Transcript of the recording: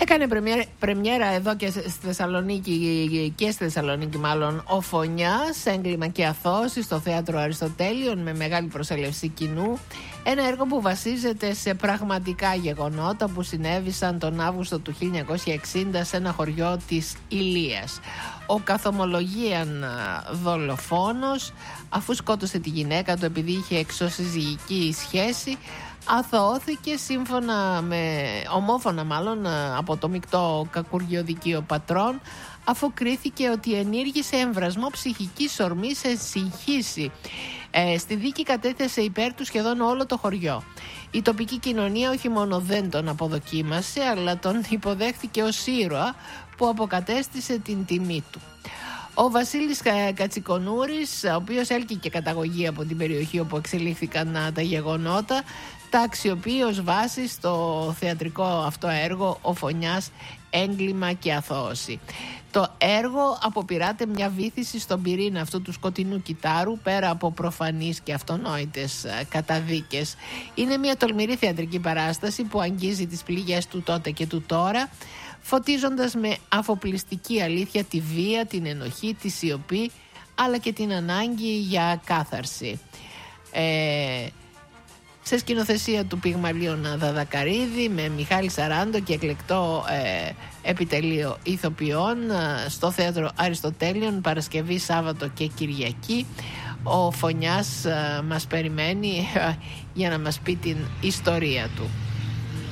Έκανε πρεμιέρα εδώ και στη Θεσσαλονίκη μάλλον ο Φωνιάς, έγκλημα και αθώωση, στο θέατρο Αριστοτέλειων με μεγάλη προσέλευση κοινού. Ένα έργο που βασίζεται σε πραγματικά γεγονότα που συνέβησαν τον Αύγουστο του 1960 σε ένα χωριό της Ηλίας. Ο καθομολογίαν δολοφόνος, αφού σκότωσε τη γυναίκα του επειδή είχε εξωσυζυγική σχέση, αθωώθηκε ομόφωνα από το μεικτό κακουργιοδικείο πατρών, αφού κρίθηκε ότι ενήργησε εμβρασμό ψυχικής ορμής σε συγχύση. Στη δίκη κατέθεσε υπέρ του σχεδόν όλο το χωριό. Η τοπική κοινωνία όχι μόνο δεν τον αποδοκίμασε, αλλά τον υποδέχθηκε ως ήρωα που αποκατέστησε την τιμή του. Ο Βασίλης Κατσικονούρης, ο οποίος έλκυε καταγωγή από την περιοχή όπου εξελίχθηκαν τα γεγονότα, τα αξιοποιεί ως βάση στο θεατρικό αυτό έργο «Ο Φωνιάς, έγκλημα και αθώωση». Το έργο αποπειράται μια βύθιση στον πυρήνα αυτού του σκοτεινού κυτάρου, πέρα από προφανείς και αυτονόητες καταδίκες. Είναι μια τολμηρή θεατρική παράσταση που αγγίζει τις πληγές του τότε και του τώρα, φωτίζοντας με αφοπλιστική αλήθεια τη βία, την ενοχή, τη σιωπή, αλλά και την ανάγκη για κάθαρση. Σε σκηνοθεσία του Πυγμαλίων Δαδακαρίδη, με Μιχάλη Σαράντο και εκλεκτό επιτελείο ηθοποιών, στο θέατρο Αριστοτέλειων, Παρασκευή, Σάββατο και Κυριακή. Ο Φωνιάς μας περιμένει για να μας πει την ιστορία του.